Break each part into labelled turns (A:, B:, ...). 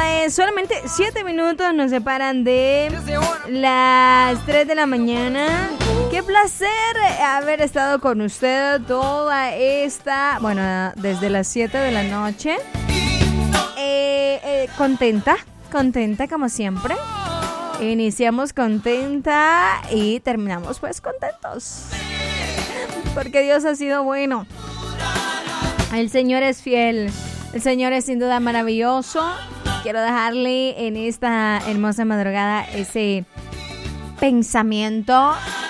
A: solamente 7 minutos nos separan de las 3 de la mañana. Qué placer haber estado con usted toda esta, bueno, desde las 7 de la noche. Contenta como siempre. Iniciamos contenta y terminamos pues contentos. Porque Dios ha sido bueno. El Señor es fiel. El Señor es sin duda maravilloso. Quiero dejarle en esta hermosa madrugada ese pensamiento.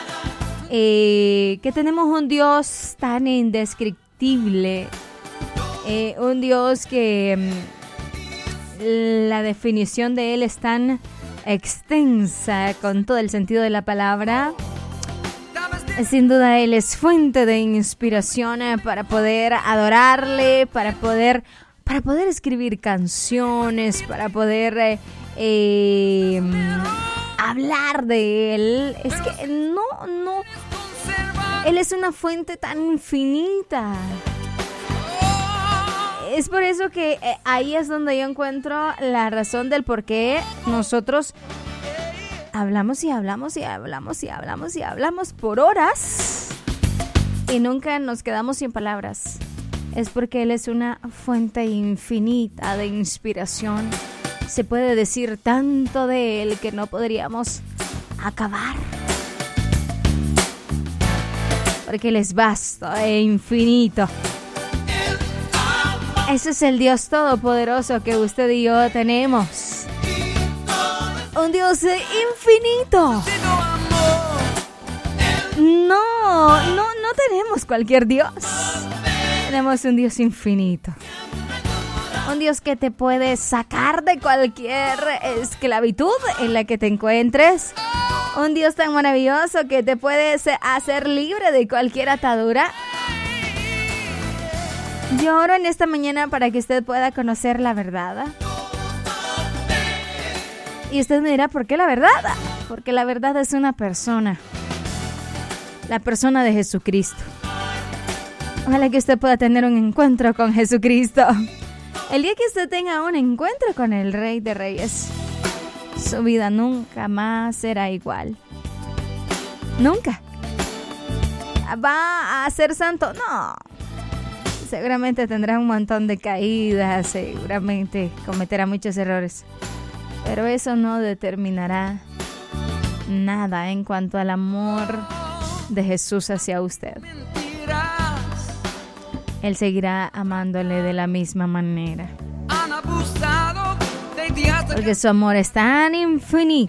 A: Que tenemos un Dios tan indescriptible. Un Dios que la definición de Él es tan extensa con todo el sentido de la palabra. Sin duda Él es fuente de inspiración para poder adorarle, para poder escribir canciones, para poder hablar de Él. Es que no, Él es una fuente tan infinita. Es por eso que ahí es donde yo encuentro la razón del por qué nosotros hablamos y hablamos y hablamos y hablamos y hablamos por horas y nunca nos quedamos sin palabras. Es porque Él es una fuente infinita de inspiración. Se puede decir tanto de Él que no podríamos acabar. Porque Él es vasto e infinito. Ese es el Dios todopoderoso que usted y yo tenemos. Un Dios infinito. No tenemos cualquier Dios. Tenemos un Dios infinito. Un Dios que te puede sacar de cualquier esclavitud en la que te encuentres. Un Dios tan maravilloso que te puede hacer libre de cualquier atadura. Yo oro en esta mañana para que usted pueda conocer la verdad. Y usted me dirá, ¿por qué la verdad? Porque la verdad es una persona. La persona de Jesucristo. Ojalá que usted pueda tener un encuentro con Jesucristo. El día que usted tenga un encuentro con el Rey de Reyes, su vida nunca más será igual. Nunca. ¿Va a ser santo? No. Seguramente tendrá un montón de caídas, seguramente cometerá muchos errores. Pero eso no determinará nada en cuanto al amor de Jesús hacia usted. Él seguirá amándole de la misma manera. Porque su amor es tan infinito.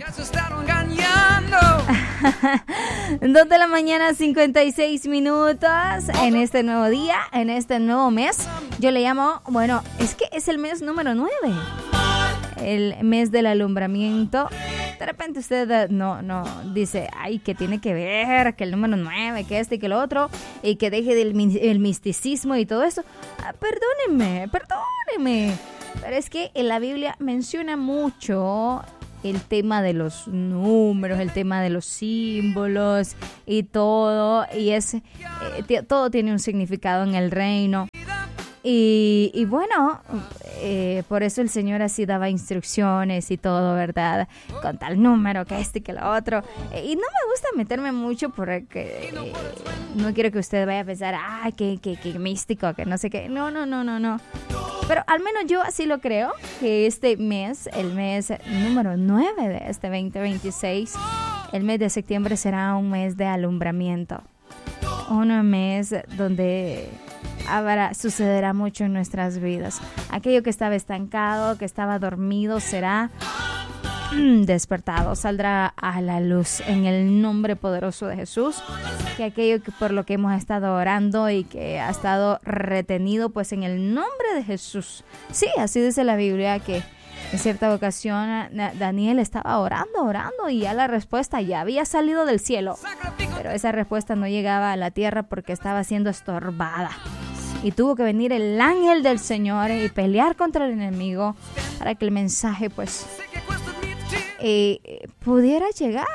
A: 2 de la mañana, 56 minutos. En este nuevo día, en este nuevo mes. Yo le llamo, bueno, es que es el mes número 9. El mes del alumbramiento. De repente usted no dice, ay, que tiene que ver, que el número 9, que este y que el otro, y que deje el misticismo y todo eso. Perdóneme. Pero es que en la Biblia menciona mucho el tema de los números, el tema de los símbolos y todo. Y todo tiene un significado en el reino. Y bueno, por eso el Señor así daba instrucciones y todo, ¿verdad? Con tal número, que este y que lo otro. Y no me gusta meterme mucho porque no quiero que usted vaya a pensar, ay, qué místico, que no sé qué. No. Pero al menos yo así lo creo, que este mes, el mes número 9 de este 2026, el mes de septiembre será un mes de alumbramiento. Un mes donde sucederá mucho en nuestras vidas. Aquello que estaba estancado, que estaba dormido, será despertado, saldrá a la luz en el nombre poderoso de Jesús. Que aquello que por lo que hemos estado orando y que ha estado retenido, pues en el nombre de Jesús. Sí, así dice la Biblia, que en cierta ocasión Daniel estaba orando y ya la respuesta ya había salido del cielo, pero esa respuesta no llegaba a la tierra porque estaba siendo estorbada. Y tuvo que venir el ángel del Señor y pelear contra el enemigo para que el mensaje pues pudiera llegar.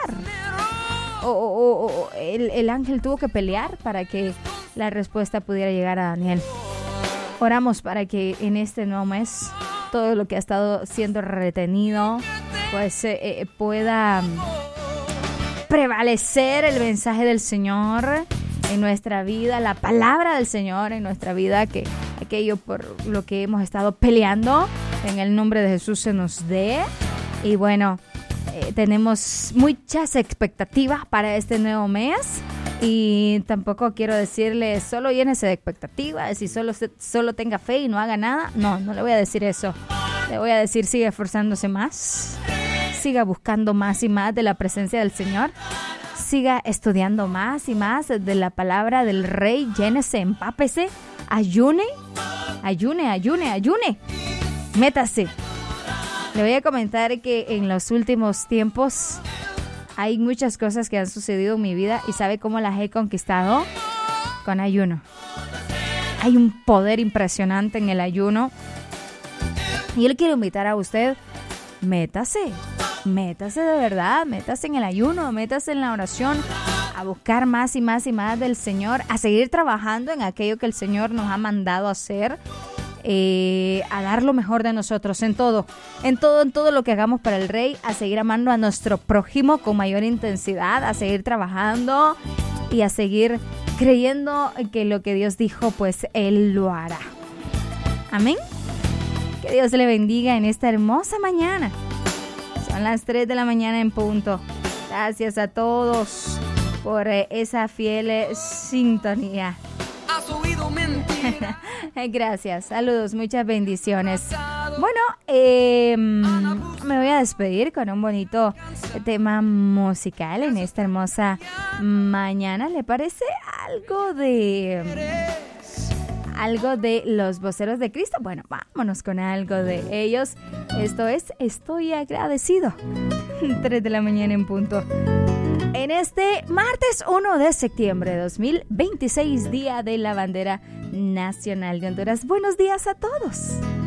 A: El ángel tuvo que pelear para que la respuesta pudiera llegar a Daniel. Oramos para que en este nuevo mes todo lo que ha estado siendo retenido, pues pueda prevalecer el mensaje del Señor en nuestra vida, la palabra del Señor en nuestra vida, que aquello por lo que hemos estado peleando en el nombre de Jesús se nos dé. Y bueno, tenemos muchas expectativas para este nuevo mes. Y tampoco quiero decirle solo llénese de expectativas y solo tenga fe y no haga nada. No le voy a decir eso. Le voy a decir siga esforzándose más, siga buscando más y más de la presencia del Señor, siga estudiando más y más de la palabra del Rey, llénese, empápese, ayune, métase. Le voy a comentar que en los últimos tiempos hay muchas cosas que han sucedido en mi vida y ¿sabe cómo las he conquistado? Con ayuno. Hay un poder impresionante en el ayuno. Y yo le quiero invitar a usted, métase de verdad, métase en el ayuno, métase en la oración, a buscar más y más y más del Señor, a seguir trabajando en aquello que el Señor nos ha mandado a hacer. A dar lo mejor de nosotros en todo lo que hagamos para el Rey, a seguir amando a nuestro prójimo con mayor intensidad, a seguir trabajando y a seguir creyendo que lo que Dios dijo, pues Él lo hará. Amén. Que Dios le bendiga en esta hermosa mañana. Son las 3 de la mañana en punto. Gracias a todos por esa fiel sintonía. Gracias, saludos, muchas bendiciones. Bueno, me voy a despedir con un bonito tema musical en esta hermosa mañana. ¿Le parece algo de los voceros de Cristo? Bueno, vámonos con algo de ellos. Esto es Estoy Agradecido. 3 de la mañana en punto. En este martes 1 de septiembre de 2026, Día de la Bandera Nacional de Honduras. Buenos días a todos.